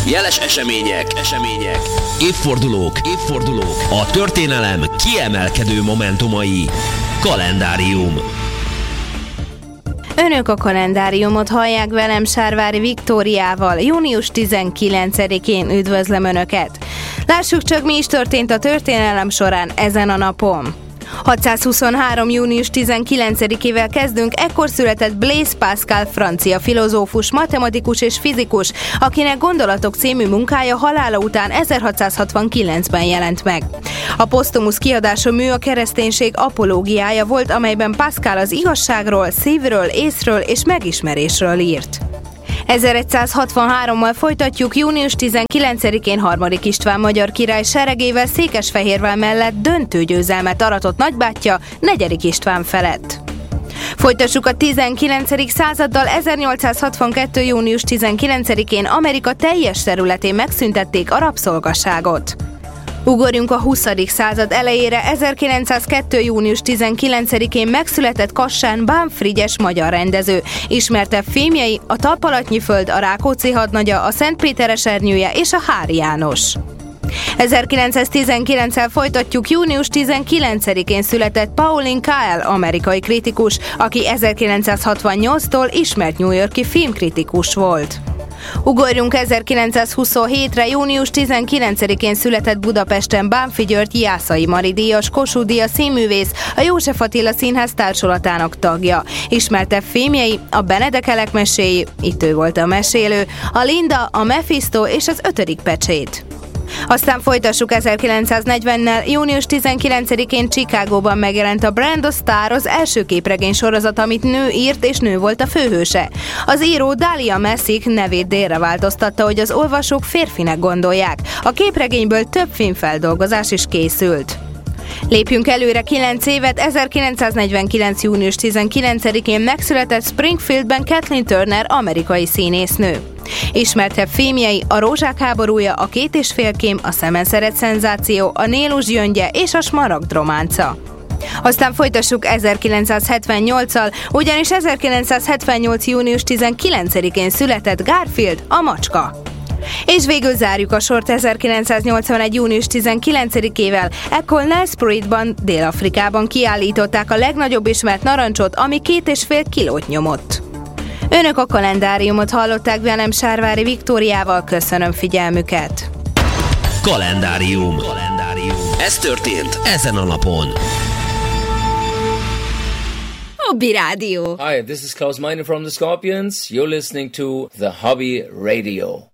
Jeles események, évfordulók, a történelem kiemelkedő momentumai. Kalendárium. Önök a kalendáriumot hallják, velem Sárvári Viktóriával. Június 19-én üdvözlöm Önöket. Lássuk csak, mi is történt a történelem során ezen a napon. 623. június 19-ével kezdünk, ekkor született Blaise Pascal, francia filozófus, matematikus és fizikus, akinek Gondolatok című munkája halála után 1669-ben jelent meg. A posztumusz kiadású mű a kereszténység apológiája volt, amelyben Pascal az igazságról, szívről, észről és megismerésről írt. 1163-mal folytatjuk, június 19-én Harmadik István magyar király seregével Székesfehérvár mellett döntő győzelmet aratott nagybátyja, Negyedik István felett. Folytassuk a 19. századdal, 1862. június 19-én Amerika teljes területén megszüntették a rabszolgaságot. Ugorjunk a 20. század elejére, 1902. június 19-én megszületett Kassán Bán Frigyes magyar rendező. Ismertebb filmjei a Talpalatnyi föld, a Rákóczi hadnagya, a Szentpéter esernyője és a Hári János. 1919-el folytatjuk, június 19-én született Pauline Kael, amerikai kritikus, aki 1968-tól ismert New York-i filmkritikus volt. Ugorjunk 1927-re, június 19-én született Budapesten Bánffy György Jászai Mari díjas, Kossuth Díjas színművész, a József Attila Színház társulatának tagja. Ismertebb filmjei a Benedekelek meséi, itt ő volt a mesélő, a Linda, a Mephisto és az 5. pecsét. Aztán folytassuk 1940-nel, június 19-én Chicagóban megjelent a Brand of Star, az első képregény sorozat, amit nő írt, és nő volt a főhőse. Az író Dahlia Messick nevét délre változtatta, hogy az olvasók férfinek gondolják. A képregényből több filmfeldolgozás is készült. Lépjünk előre 9 évet, 1949. június 19-én megszületett Springfieldben Kathleen Turner, amerikai színésznő. Ismertebb filmjei a Rózsák háborúja, a 2,5 kém, a Szemenszeret szenzáció, a Nélus gyöngye és a Smaragd románca. Aztán folytassuk 1978-al, ugyanis 1978. június 19-én született Garfield, a macska. És végül zárjuk a sort 1981. június 19-ével. Ekkor Nelspruitban, Dél-Afrikában kiállították a legnagyobb ismert narancsot, ami 2,5 kilót nyomott. Önök a kalendáriumot hallották, velem Sárvári Viktóriával, köszönöm figyelmüket. Kalendárium. Ez történt ezen a napon. Hobby Rádió. Hi, this is Klaus Meine from the Scorpions. You're listening to the Hobby Radio.